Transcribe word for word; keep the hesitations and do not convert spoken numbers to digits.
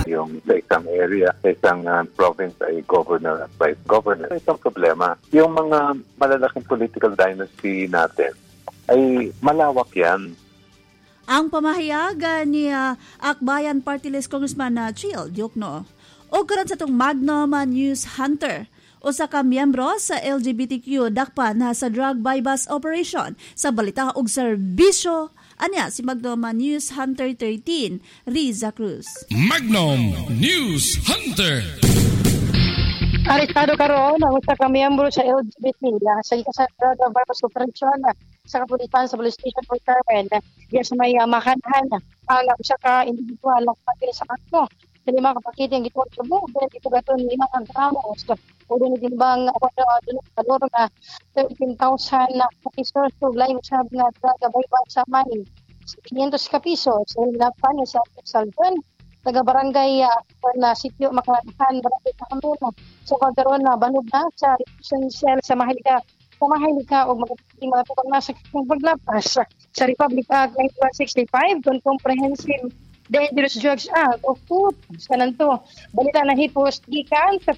yung sa isang area, sa isang uh, province ay governor at vice governor. Ito ang problema. Yung mga malalaking political dynasty natin ay malawak yan. Ang pamahayagan ni uh, Akbayan Party List Congressman uh, Chiel Diokno. O karon sa itong Magnum News Hunter. Usa ka miyembro sa L G B T Q dakpan na sa drug bypass operation sa balita og serbisyo. Anya si Magnum News Hunter thirteen, Riza Cruz. Magnum News Hunter. Arestado karon ang usa ka miyembro sa L G B T uh, sa isa sa drug bypass operation uh, sa kapulitan sa Police Station for Carmen. Diya sa may uh, makanhan ang uh, usa ka individual na kapatid sa kanto. Sa lima kapakit yung gitong tubo, pero ito gato ni lima ang tramos. O doon yung bang kalor na thirteen thousand na pesos to line sab na gabay ba sa money. five hundred ka pisos. Sa lapan sa Salton, taga barangay uh, na sitio Makalanahan, barangay Kakamino. So kagaroon na banog na sa residential sa Mahalika sa Mahalika o magiging mga tukang nasa paglapas sa Republic Act nineteen sixty-five, kung Comprehensive Dangerous Drugs Act o P U T. Sa nanto, balita na hipos gikan sa